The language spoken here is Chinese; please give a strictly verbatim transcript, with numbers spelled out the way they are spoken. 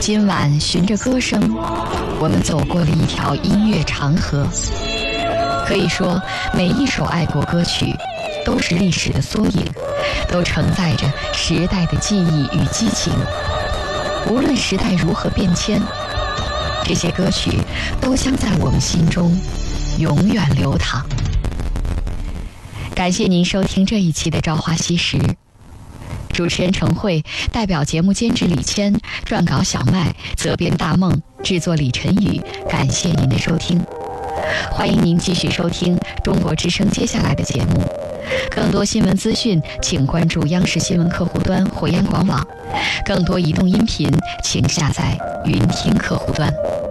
今晚循着歌声，我们走过了一条音乐长河。可以说，每一首爱国歌曲都是历史的缩影，都承载着时代的记忆与激情。无论时代如何变迁，这些歌曲都将在我们心中永远流淌。感谢您收听这一期的《朝花夕拾》，主持人程慧，代表节目监制李谦，撰稿小麦，责编大梦，制作李晨宇。感谢您的收听，欢迎您继续收听中国之声接下来的节目。更多新闻资讯，请关注央视新闻客户端或央广网。更多移动音频，请下载云听客户端。